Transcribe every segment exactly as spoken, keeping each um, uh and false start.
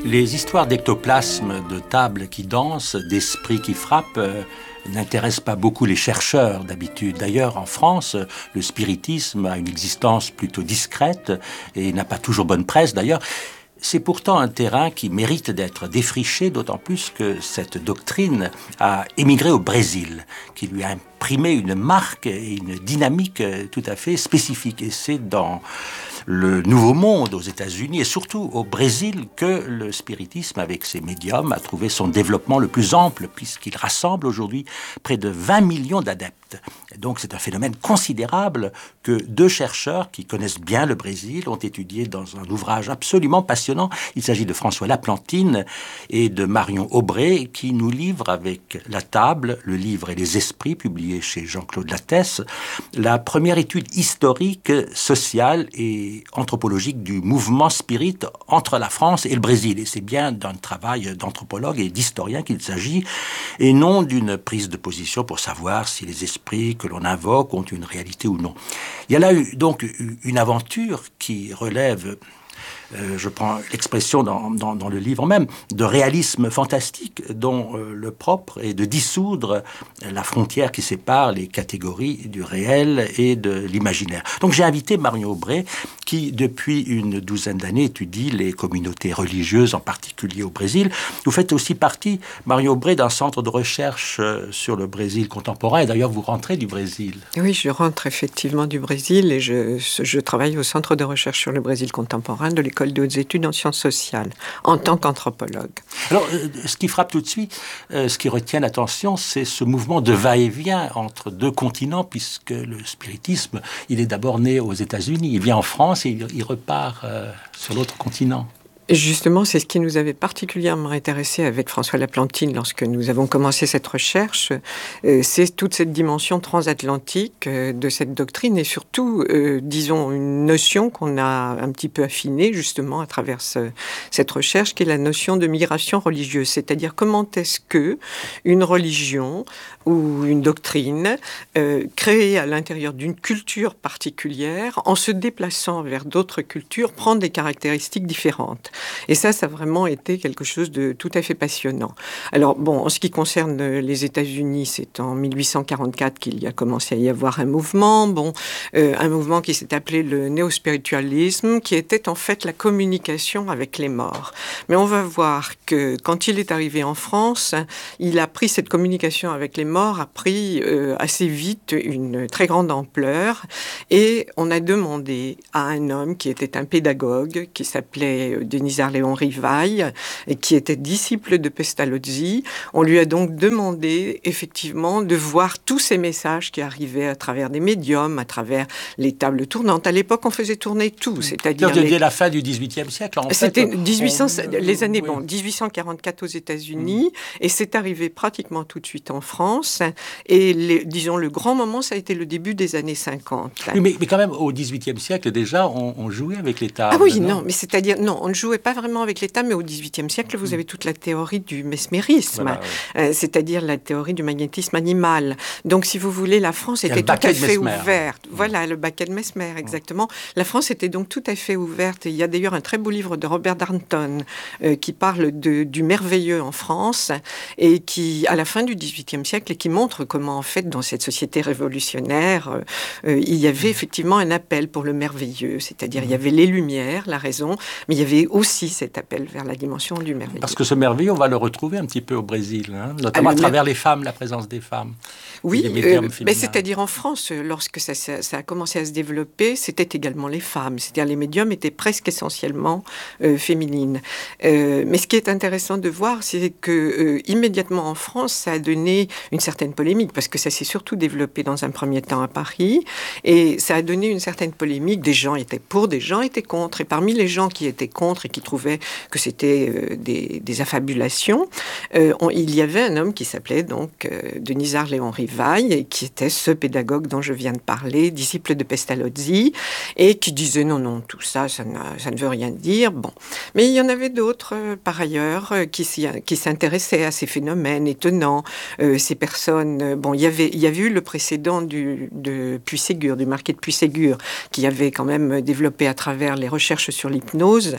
Les histoires d'ectoplasme, de tables qui dansent, d'esprits qui frappent, euh, n'intéressent pas beaucoup les chercheurs d'habitude. D'ailleurs, en France, le spiritisme a une existence plutôt discrète et n'a pas toujours bonne presse. D'ailleurs, c'est pourtant un terrain qui mérite d'être défriché, d'autant plus que cette doctrine a émigré au Brésil, qui lui a imprimé une marque et une dynamique tout à fait spécifique. Et c'est dans le Nouveau Monde, aux États-Unis et surtout au Brésil, que le spiritisme, avec ses médiums, a trouvé son développement le plus ample, puisqu'il rassemble aujourd'hui près de vingt millions d'adeptes. Et donc c'est un phénomène considérable que deux chercheurs qui connaissent bien le Brésil ont étudié dans un ouvrage absolument passionnant. Il s'agit de François Laplantine et de Marion Aubray, qui nous livrent avec La Table, le livre et les esprits, publié chez Jean-Claude Lattès, la première étude historique, sociale et anthropologique du mouvement spirit entre la France et le Brésil. Et c'est bien d'un travail d'anthropologue et d'historien qu'il s'agit, et non d'une prise de position pour savoir si les esprits que l'on invoque ont une réalité ou non. Il y a là donc une aventure qui relève, Euh, je prends l'expression dans, dans, dans le livre même, de réalisme fantastique dont euh, le propre est de dissoudre la frontière qui sépare les catégories du réel et de l'imaginaire. Donc j'ai invité Marion Aubray, qui depuis une douzaine d'années étudie les communautés religieuses, en particulier au Brésil. Vous faites aussi partie, Marion Aubray, d'un centre de recherche euh, sur le Brésil contemporain, et d'ailleurs vous rentrez du Brésil. Oui, je rentre effectivement du Brésil et je, je travaille au centre de recherche sur le Brésil contemporain de l'école de hautes études en sciences sociales, en tant qu'anthropologue. Alors, euh, ce qui frappe tout de suite, euh, ce qui retient l'attention, c'est ce mouvement de va-et-vient entre deux continents, puisque le spiritisme, il est d'abord né aux États-Unis, il vient en France et il, il repart euh, sur l'autre continent. Justement, c'est ce qui nous avait particulièrement intéressé avec François Laplantine lorsque nous avons commencé cette recherche. Euh, c'est toute cette dimension transatlantique euh, de cette doctrine et surtout, euh, disons, une notion qu'on a un petit peu affinée justement à travers ce, cette recherche, qui est la notion de migration religieuse. C'est-à-dire comment est-ce que une religion ou une doctrine euh, créée à l'intérieur d'une culture particulière, en se déplaçant vers d'autres cultures, prend des caractéristiques différentes. Et ça, ça a vraiment été quelque chose de tout à fait passionnant. Alors, bon, en ce qui concerne les États-Unis, c'est en mille huit cent quarante-quatre qu'il y a commencé à y avoir un mouvement, bon, euh, un mouvement qui s'est appelé le néo-spiritualisme, qui était en fait la communication avec les morts. Mais on va voir que quand il est arrivé en France, il a pris cette communication avec les morts, a pris euh, assez vite une très grande ampleur, et on a demandé à un homme qui était un pédagogue, qui s'appelait Denis Léon Rivail, qui était disciple de Pestalozzi. On lui a donc demandé effectivement de voir tous ces messages qui arrivaient à travers des médiums, à travers les tables tournantes. À l'époque, on faisait tourner tout, c'est-à-dire dès les... la fin du dix-huitième siècle. En C'était fait, dix-huit cents, on... les années oui. bon, dix-huit cent quarante-quatre aux États-Unis, mmh. et c'est arrivé pratiquement tout de suite en France. Et les, disons le grand moment, ça a été le début des années cinquante. Oui, mais, mais quand même, au dix-huitième siècle déjà, on, on jouait avec les tables. Ah oui, non, non mais c'est-à-dire non, on ne jouait pas vraiment avec l'État, mais au dix-huitième siècle, vous avez toute la théorie du mesmérisme, voilà, oui. euh, c'est-à-dire la théorie du magnétisme animal. Donc, si vous voulez, la France était tout à fait ouverte. Mmh. Voilà, le baquet de Mesmer, exactement. Mmh. La France était donc tout à fait ouverte. Et il y a d'ailleurs un très beau livre de Robert Darnton euh, qui parle de, du merveilleux en France et qui, à la fin du dix-huitième siècle, et qui montre comment, en fait, dans cette société révolutionnaire, euh, euh, il y avait effectivement un appel pour le merveilleux. C'est-à-dire, mmh. il y avait les lumières, la raison, mais il y avait aussi cet appel vers la dimension du merveilleux. Parce que ce merveilleux, on va le retrouver un petit peu au Brésil, hein, notamment ah, à travers mer... les femmes, la présence des femmes. Oui, euh, mais c'est-à-dire en France, lorsque ça, ça, ça a commencé à se développer, c'était également les femmes. C'est-à-dire les médiums étaient presque essentiellement euh, féminines. Euh, mais ce qui est intéressant de voir, c'est que euh, immédiatement en France, ça a donné une certaine polémique, parce que ça s'est surtout développé dans un premier temps à Paris, et ça a donné une certaine polémique. Des gens étaient pour, des gens étaient contre. Et parmi les gens qui étaient contre et qui trouvaient que c'était euh, des, des affabulations, euh, on, il y avait un homme qui s'appelait donc euh, Denisard Léon Rivail, qui était ce pédagogue dont je viens de parler, disciple de Pestalozzi, et qui disait non, non, tout ça, ça, ça ne veut rien dire. Bon. Mais il y en avait d'autres, euh, par ailleurs, euh, qui, qui s'intéressaient à ces phénomènes étonnants. Euh, ces personnes, euh, bon, il y avait, il y avait eu le précédent du, de Puységur, du marquis de Puységur, qui avait quand même développé à travers les recherches sur l'hypnose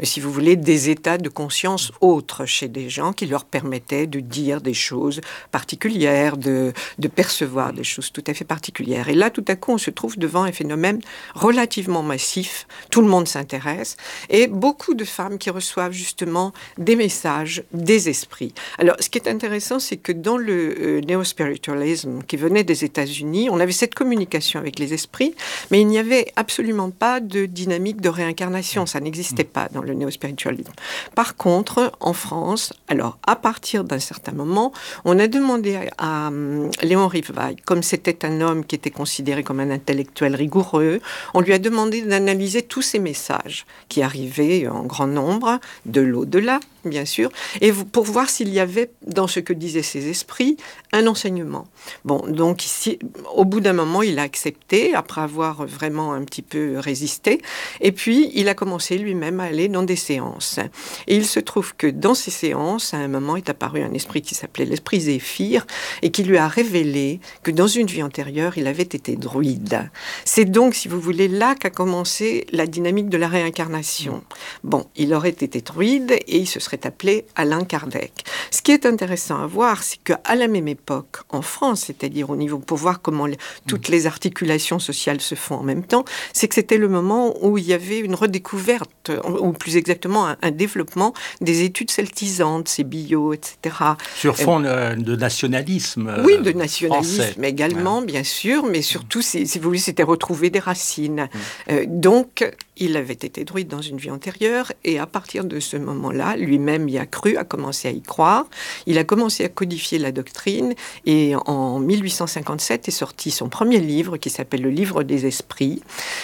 si vous voulez, des états de conscience autres chez des gens qui leur permettaient de dire des choses particulières, de, de percevoir des choses tout à fait particulières. Et là, tout à coup, on se trouve devant un phénomène relativement massif. Tout le monde s'intéresse. Et beaucoup de femmes qui reçoivent justement des messages, des esprits. Alors, ce qui est intéressant, c'est que dans le euh, néo-spiritualisme qui venait des États-Unis, on avait cette communication avec les esprits, mais il n'y avait absolument pas de dynamique de réincarnation. Ça n'existait pas dans le néo-spiritualisme. Par contre, en France, alors, à partir d'un certain moment, on a demandé à, à Léon Riveil, comme c'était un homme qui était considéré comme un intellectuel rigoureux, on lui a demandé d'analyser tous ces messages qui arrivaient en grand nombre de l'au-delà, bien sûr, et pour voir s'il y avait, dans ce que disaient ces esprits, un enseignement. Bon, donc ici, au bout d'un moment, il a accepté, après avoir vraiment un petit peu résisté, et puis il a commencé lui-même à aller dans des séances. Et il se trouve que dans ces séances, à un moment, est apparu un esprit qui s'appelait l'esprit Zéphyr, et qui lui a révélé que dans une vie antérieure, il avait été druide. C'est donc, si vous voulez, là qu'a commencé la dynamique de la réincarnation. Bon, il aurait été druide, et il se serait appelé Allan Kardec. Ce qui est intéressant à voir, c'est qu'à la même époque, en France, c'est-à-dire au niveau, pour voir comment les, toutes les articulations sociales se font en même temps, c'est que c'était le moment où il y avait une redécouverte, ou plus exactement un, un développement des études celtisantes, ces bio, et cetera. Sur fond euh, de nationalisme euh, Oui, de nationalisme français. également, ouais. Bien sûr, mais surtout, si, si vous voulez, c'était retrouver des racines. Mmh. Euh, donc, il avait été druide dans une vie antérieure, et à partir de ce moment-là, lui-même y a cru, a commencé à y croire. Il a commencé à codifier la doctrine, et en mille huit cent cinquante-sept est sorti son premier livre, qui s'appelle Le Livre des Esprits,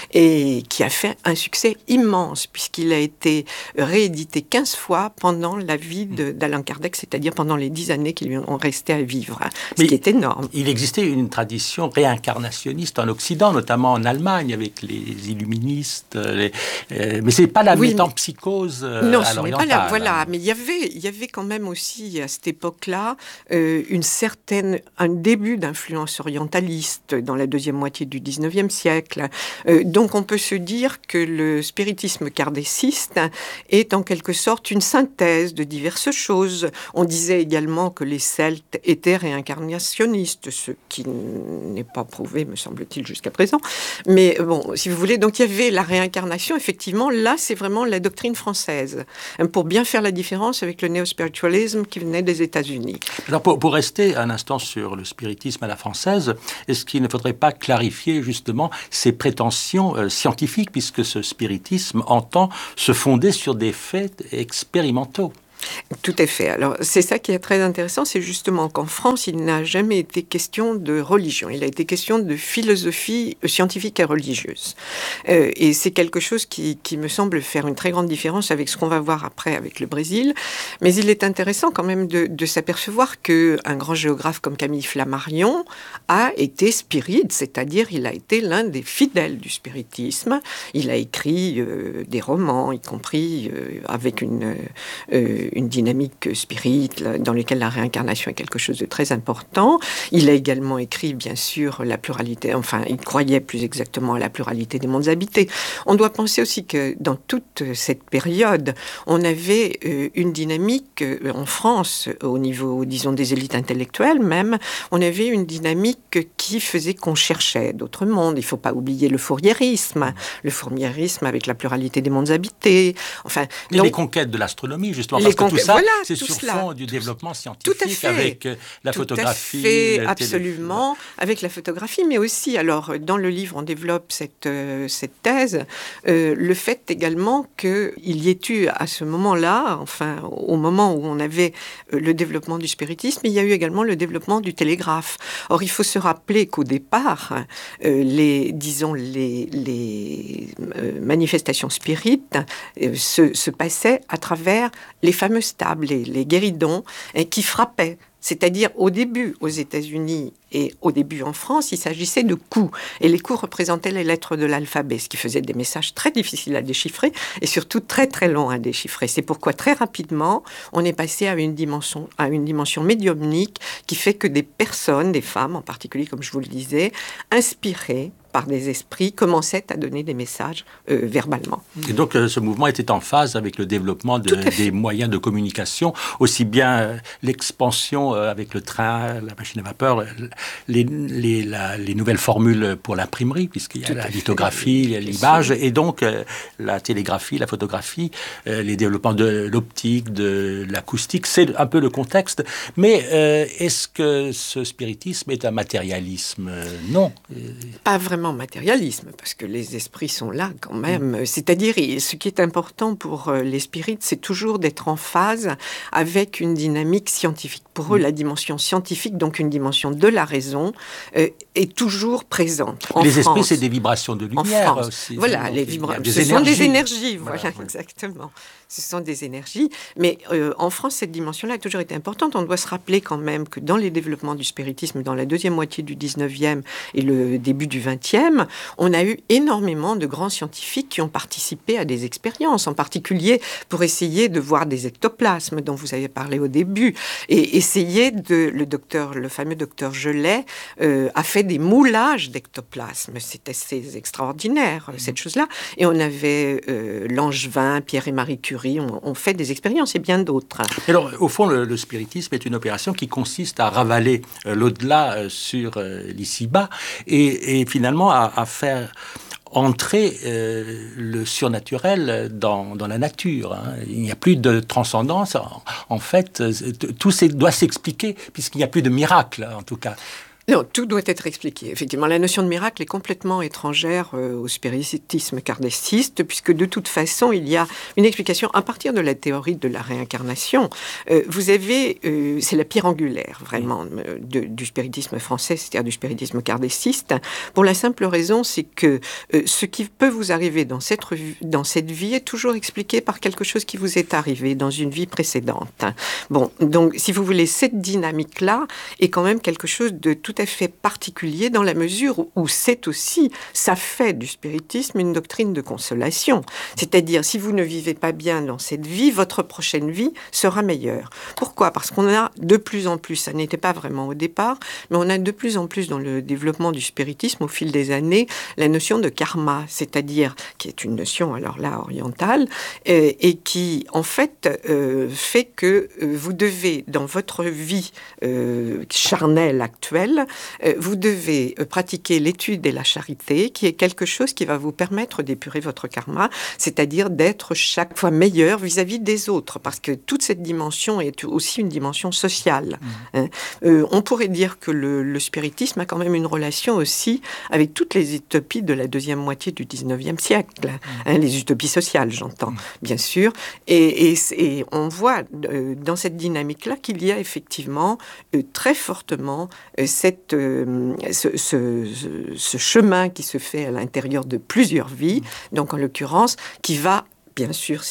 et qui a fait un succès immense, puisqu'il a été réédité quinze fois pendant la vie de, d'Allan Kardec, c'est-à-dire pendant les dix années qui lui ont resté à vivre, ce Mais qui est énorme. Il existait une tradition réincarnationniste en Occident, notamment en Allemagne, avec les illuministes, les, euh, mais ce n'est pas la oui, métempsychose euh, non, à l'orientale. Non, voilà, mais il y avait, il y avait quand même aussi, à cette époque-là, euh, une certaine, un début d'influence orientaliste dans la deuxième moitié du dix-neuvième siècle. Euh, donc on peut se dire que le spiritisme kardéciste est en quelque sorte une synthèse de diverses choses. On disait également que les Celtes étaient réincarnationnistes, ce qui n'est pas prouvé, me semble-t-il, jusqu'à présent. Mais bon, si vous voulez, donc il y avait la réincarnation, effectivement, là c'est vraiment la doctrine française, pour bien faire la différence avec le néo-spiritualisme qui venait des États-Unis. Alors pour, pour rester un instant sur le spiritisme à la française, est-ce qu'il ne faudrait pas clarifier justement ces prétentions euh, scientifiques, puisque ce spiritisme entend se fonder sur des faits expérimentaux? Tout à fait. Alors, c'est ça qui est très intéressant, c'est justement qu'en France, il n'a jamais été question de religion. Il a été question de philosophie scientifique et religieuse. Euh, et c'est quelque chose qui, qui me semble faire une très grande différence avec ce qu'on va voir après avec le Brésil. Mais il est intéressant quand même de, de s'apercevoir qu'un grand géographe comme Camille Flammarion a été spirite, c'est-à-dire il a été l'un des fidèles du spiritisme. Il a écrit euh, des romans, y compris euh, avec une... Euh, une dynamique spirite dans laquelle la réincarnation est quelque chose de très important. Il a également écrit, bien sûr, la pluralité, enfin, il croyait plus exactement à la pluralité des mondes habités. On doit penser aussi que dans toute cette période, on avait euh, une dynamique euh, en France, au niveau, disons, des élites intellectuelles même, on avait une dynamique qui faisait qu'on cherchait d'autres mondes. Il ne faut pas oublier le fouriérisme, le fouriérisme avec la pluralité des mondes habités. Enfin, et donc, les conquêtes de l'astronomie, justement, parce que tout ça, voilà, c'est tout sur cela. fond du développement scientifique, tout à fait. Avec euh, la tout photographie. À fait, la absolument, télé... avec la photographie, mais aussi, alors, dans le livre, on développe cette, euh, cette thèse, euh, le fait également qu'il y ait eu, à ce moment-là, enfin, au moment où on avait euh, le développement du spiritisme, il y a eu également le développement du télégraphe. Or, il faut se rappeler qu'au départ, euh, les, disons, les, les euh, manifestations spirites euh, se, se passaient à travers les fameux stables, les, les guéridons, hein, qui frappaient. C'est-à-dire, au début, aux États-Unis et au début en France, il s'agissait de coups. Et les coups représentaient les lettres de l'alphabet, ce qui faisait des messages très difficiles à déchiffrer et surtout très, très longs à déchiffrer. C'est pourquoi, très rapidement, on est passé à une dimension, à une dimension médiumnique qui fait que des personnes, des femmes en particulier, comme je vous le disais, inspirées par des esprits, commençaient à donner des messages euh, verbalement. Et donc euh, ce mouvement était en phase avec le développement de, des moyens de communication, aussi bien euh, l'expansion euh, avec le train, la machine à vapeur, les, les, la, les nouvelles formules pour l'imprimerie, puisqu'il y a Tout la lithographie, fait, l'image, et donc euh, la télégraphie, la photographie, euh, les développements de l'optique, de l'acoustique, c'est un peu le contexte. Mais euh, est-ce que ce spiritisme est un matérialisme ? euh, Non. Pas vraiment matérialisme, parce que les esprits sont là quand même. Mmh. C'est-à-dire, ce qui est important pour les spirites, c'est toujours d'être en phase avec une dynamique scientifique. Pour eux, mmh. la dimension scientifique, donc une dimension de la raison, euh, est toujours présente. En les France, esprits, c'est des vibrations de lumière aussi. Voilà, les vibrations. Ce énergies. sont des énergies, voilà, voilà ouais. exactement. Ce sont des énergies. Mais euh, en France, cette dimension-là a toujours été importante. On doit se rappeler quand même que dans les développements du spiritisme, dans la deuxième moitié du dix-neuvième et le début du vingtième, on a eu énormément de grands scientifiques qui ont participé à des expériences, en particulier pour essayer de voir des ectoplasmes dont vous avez parlé au début, et essayer de... Le docteur, le fameux docteur Gelée euh, a fait des moulages d'ectoplasmes. C'était assez extraordinaire, mmh. cette chose-là. Et on avait euh, Langevin, Pierre et Marie Curie, on, on fait des expériences et bien d'autres. Alors, au fond, le, le spiritisme est une opération qui consiste à ravaler euh, l'au-delà euh, sur euh, l'ici-bas et, et finalement à, à faire entrer euh, le surnaturel dans, dans la nature. Hein. Il n'y a plus de transcendance. En, en fait, tout doit s'expliquer puisqu'il n'y a plus de miracle, en tout cas. Non, tout doit être expliqué. Effectivement, la notion de miracle est complètement étrangère euh, au spiritisme kardeciste, puisque de toute façon, il y a une explication à partir de la théorie de la réincarnation. Euh, vous avez, euh, c'est la pierre angulaire, vraiment, de, du spiritisme français, c'est-à-dire du spiritisme kardeciste, pour la simple raison, c'est que euh, ce qui peut vous arriver dans cette, dans cette vie est toujours expliqué par quelque chose qui vous est arrivé dans une vie précédente. Bon, donc, si vous voulez, cette dynamique-là est quand même quelque chose de tout à fait particulier dans la mesure où c'est aussi, ça fait du spiritisme une doctrine de consolation. C'est-à-dire, si vous ne vivez pas bien dans cette vie, votre prochaine vie sera meilleure. Pourquoi ? Parce qu'on a de plus en plus, ça n'était pas vraiment au départ, mais on a de plus en plus dans le développement du spiritisme au fil des années, la notion de karma, c'est-à-dire, qui est une notion, alors là, orientale, euh, et qui, en fait, euh, fait que euh, vous devez, dans votre vie euh, charnelle actuelle, vous devez pratiquer l'étude et la charité, qui est quelque chose qui va vous permettre d'épurer votre karma, c'est-à-dire d'être chaque fois meilleur vis-à-vis des autres, parce que toute cette dimension est aussi une dimension sociale. Mmh. Hein. Euh, on pourrait dire que le, le spiritisme a quand même une relation aussi avec toutes les utopies de la deuxième moitié du dix-neuvième siècle, mmh. hein, les utopies sociales, j'entends, mmh. bien sûr, et, et, et on voit euh, dans cette dynamique-là qu'il y a effectivement euh, très fortement euh, cette Euh, ce, ce, ce chemin qui se fait à l'intérieur de plusieurs vies, donc en l'occurrence, qui va bien sûr